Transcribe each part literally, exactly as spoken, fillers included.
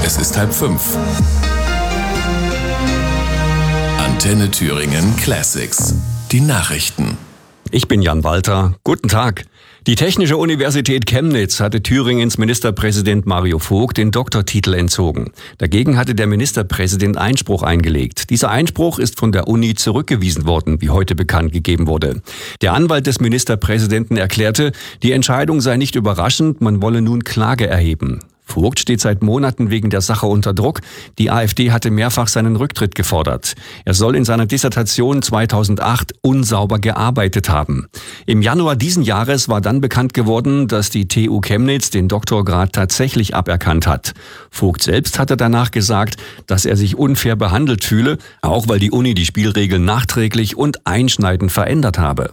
Es ist halb fünf. Antenne Thüringen Classics. Die Nachrichten. Ich bin Jan Walter. Guten Tag. Die Technische Universität Chemnitz hatte Thüringens Ministerpräsident Mario Vogt den Doktortitel entzogen. Dagegen hatte der Ministerpräsident Einspruch eingelegt. Dieser Einspruch ist von der Uni zurückgewiesen worden, wie heute bekannt gegeben wurde. Der Anwalt des Ministerpräsidenten erklärte, die Entscheidung sei nicht überraschend, man wolle nun Klage erheben. Vogt steht seit Monaten wegen der Sache unter Druck. Die AfD hatte mehrfach seinen Rücktritt gefordert. Er soll in seiner Dissertation zweitausendacht unsauber gearbeitet haben. Im Januar diesen Jahres war dann bekannt geworden, dass die T U Chemnitz den Doktorgrad tatsächlich aberkannt hat. Vogt selbst hatte danach gesagt, dass er sich unfair behandelt fühle, auch weil die Uni die Spielregeln nachträglich und einschneidend verändert habe.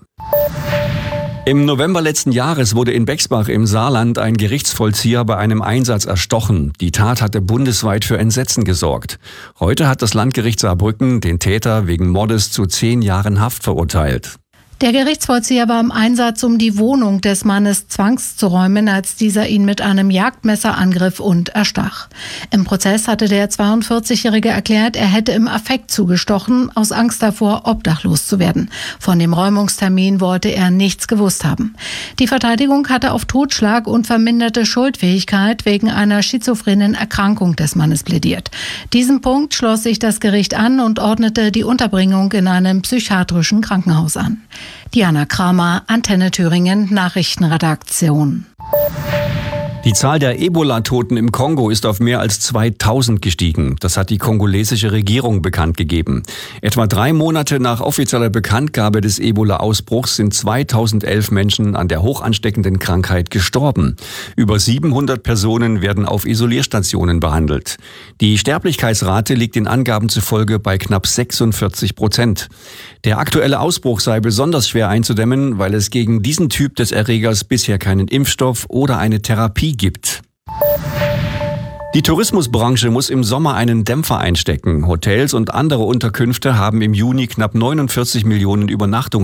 Im November letzten Jahres wurde in Bexbach im Saarland ein Gerichtsvollzieher bei einem Einsatz erstochen. Die Tat hatte bundesweit für Entsetzen gesorgt. Heute hat das Landgericht Saarbrücken den Täter wegen Mordes zu zehn Jahren Haft verurteilt. Der Gerichtsvollzieher war im Einsatz, um die Wohnung des Mannes zwangszuräumen, als dieser ihn mit einem Jagdmesser angriff und erstach. Im Prozess hatte der zweiundvierzigjährige erklärt, er hätte im Affekt zugestochen, aus Angst davor, obdachlos zu werden. Von dem Räumungstermin wollte er nichts gewusst haben. Die Verteidigung hatte auf Totschlag und verminderte Schuldfähigkeit wegen einer schizophrenen Erkrankung des Mannes plädiert. Diesem Punkt schloss sich das Gericht an und ordnete die Unterbringung in einem psychiatrischen Krankenhaus an. Diana Kramer, Antenne Thüringen, Nachrichtenredaktion. Die Zahl der Ebola-Toten im Kongo ist auf mehr als zweitausend gestiegen. Das hat die kongolesische Regierung bekannt gegeben. Etwa drei Monate nach offizieller Bekanntgabe des Ebola-Ausbruchs sind zweitausendelf Menschen an der hochansteckenden Krankheit gestorben. Über siebenhundert Personen werden auf Isolierstationen behandelt. Die Sterblichkeitsrate liegt den Angaben zufolge bei knapp sechsundvierzig Prozent. Der aktuelle Ausbruch sei besonders schwer einzudämmen, weil es gegen diesen Typ des Erregers bisher keinen Impfstoff oder eine Therapie gibt. Die Tourismusbranche muss im Sommer einen Dämpfer einstecken. Hotels und andere Unterkünfte haben im Juni knapp neunundvierzig Millionen Übernachtungen